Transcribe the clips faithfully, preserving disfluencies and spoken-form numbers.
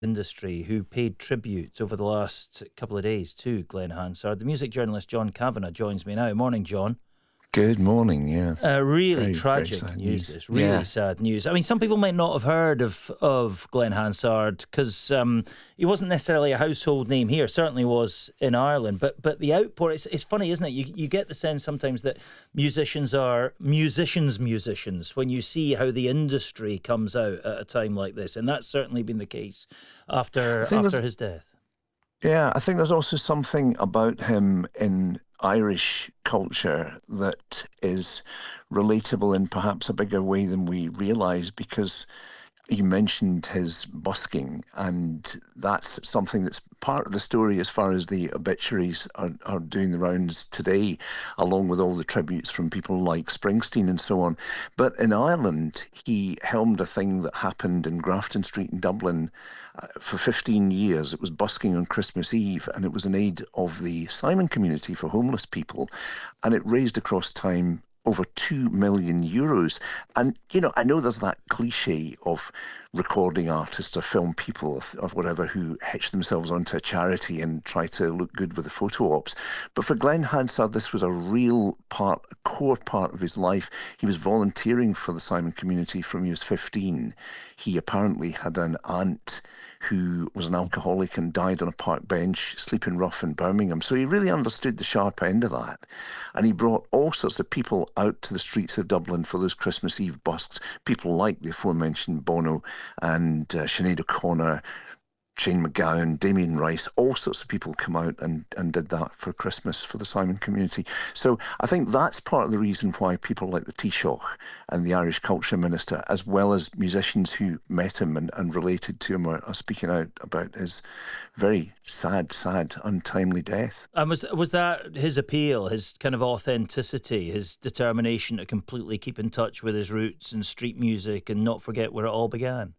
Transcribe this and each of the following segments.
industry who paid tribute over the last couple of days to Glenn Hansard. The music journalist John Kavanagh joins me now. Morning, John. Good morning, yeah. Uh, really very, tragic very news, news. this. Really yeah. sad news. I mean, some people might not have heard of, of Glenn Hansard because um, he wasn't necessarily a household name here, certainly was in Ireland. But but the outpour, it's, it's funny, isn't it? You, you get the sense sometimes that musicians are musicians' musicians when you see how the industry comes out at a time like this. And that's certainly been the case after after his death. Yeah, I think there's also something about him in Irish culture that is relatable in perhaps a bigger way than we realise, because you mentioned his busking, and that's something that's part of the story as far as the obituaries are, are doing the rounds today, along with all the tributes from people like Springsteen and so on. But in Ireland, he helmed a thing that happened in Grafton Street in Dublin uh, for fifteen years. It was busking on Christmas Eve, and it was in aid of the Simon community for homeless people, and it raised across time over two million euros. And, you know, I know there's that cliche of recording artists or film people or whatever who hitch themselves onto a charity and try to look good with the photo ops. But for Glenn Hansard, this was a real part, a core part of his life. He was volunteering for the Simon community from he was fifteen. He apparently had an aunt who was an alcoholic and died on a park bench, sleeping rough in Birmingham. So he really understood the sharp end of that. And he brought all sorts of people out to the streets of Dublin for those Christmas Eve busks, people like the aforementioned Bono and uh, Sinead O'Connor, Shane MacGowan, Damien Rice, all sorts of people come out and, and did that for Christmas for the Simon community. So I think that's part of the reason why people like the Taoiseach and the Irish Culture Minister, as well as musicians who met him and, and related to him, are, are speaking out about his very sad, sad, untimely death. And was, was that his appeal, his kind of authenticity, his determination to completely keep in touch with his roots and street music and not forget where it all began?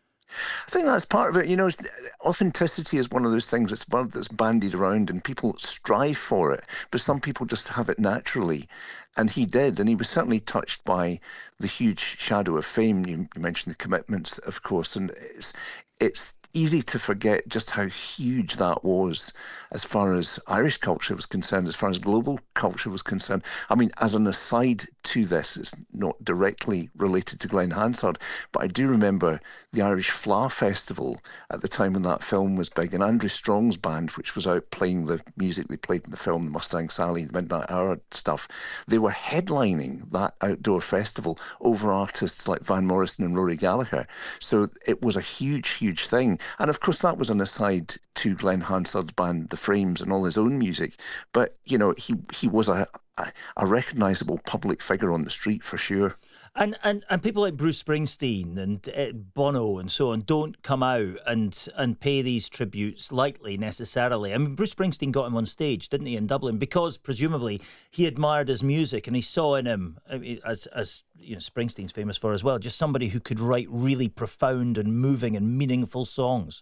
I think that's part of it. You know, authenticity is one of those things that's that's bandied around and people strive for it, but some people just have it naturally. And he did, and he was certainly touched by the huge shadow of fame. You, you mentioned the commitments, of course, and it's it's easy to forget just how huge that was as far as Irish culture was concerned, as far as global culture was concerned. I mean, as an aside to this, it's not directly related to Glenn Hansard, but I do remember the Irish Fleadh Festival at the time when that film was big, and Andrew Strong's band, which was out playing the music they played in the film, the Mustang Sally, the Midnight Hour stuff, they were headlining that outdoor festival over artists like Van Morrison and Rory Gallagher. So it was a huge, huge thing. And of course, that was an aside to Glenn Hansard's band, The Frames, and all his own music. But, you know, he, he was a, a, a recognisable public figure on the street for sure. And, and and people like Bruce Springsteen and uh, Bono and so on don't come out and and pay these tributes lightly necessarily. I mean, Bruce Springsteen got him on stage, didn't he, in Dublin, because presumably he admired his music and he saw in him, I mean, as as you know, Springsteen's famous for as well, just somebody who could write really profound and moving and meaningful songs.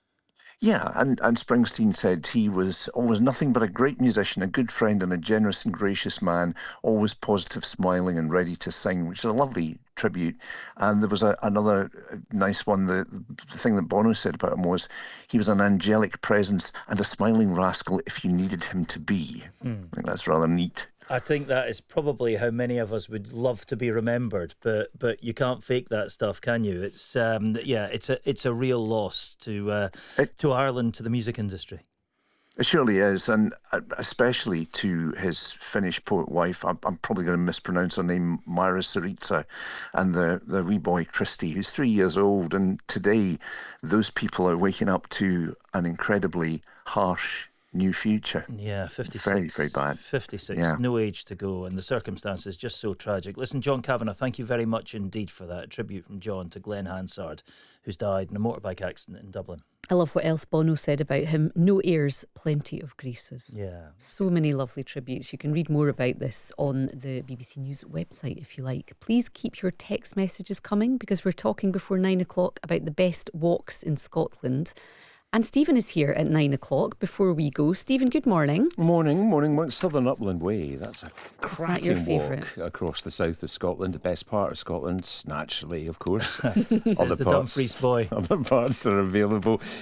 Yeah, and, and Springsteen said he was always nothing but a great musician, a good friend and a generous and gracious man, always positive, smiling and ready to sing, which is a lovely tribute. And there was a, another nice one. The, the thing that Bono said about him was he was an angelic presence and a smiling rascal if you needed him to be. Mm. I think that's rather neat. I think that is probably how many of us would love to be remembered, but but you can't fake that stuff, can you? It's um, yeah, it's a it's a real loss to uh, it, to Ireland, to the music industry. It surely is, and especially to his Finnish poet wife. I'm, I'm probably going to mispronounce her name, Myra Syriza, and the the wee boy Christy, who's three years old. And today, those people are waking up to an incredibly harsh new future. Yeah, fifty-six. Very, very bad. fifty-six, yeah. No age to go, and the circumstances just so tragic. Listen, John Kavanagh, thank you very much indeed for that. A tribute from John to Glenn Hansard, who's died in a motorbike accident in Dublin. I love what else Bono said about him. No heirs, plenty of graces. Yeah. So many lovely tributes. You can read more about this on the B B C News website if you like. Please keep your text messages coming, because we're talking before nine o'clock about the best walks in Scotland. And Stephen is here at nine o'clock. Before we go, Stephen, good morning. Morning, morning. Southern Upland Way. That's a cracking your walk favourite? across the south of Scotland. The best part of Scotland, naturally, of course. Other Other the parts, Dumfries boy. Other parts are available.